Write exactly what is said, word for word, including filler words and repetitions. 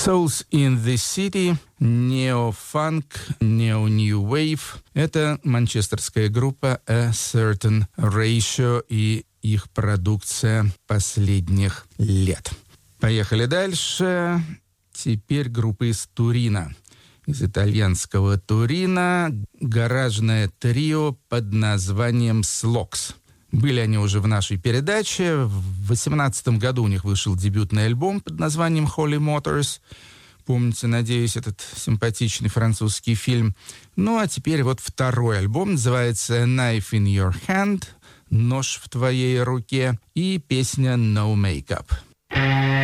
Souls in the City, нео-фанк, нео-new wave. Это манчестерская группа A Certain Ratio и их продукция последних лет. Поехали дальше. Теперь группа из Турина. Из итальянского Турина гаражное трио под названием Слокс. Были они уже в нашей передаче. В две тысячи восемнадцатом году у них вышел дебютный альбом под названием Holy Motors. Помните, надеюсь, этот симпатичный французский фильм. Ну, а теперь вот второй альбом. Называется A Knife in Your Hand. Нож в твоей руке. И песня No Makeup.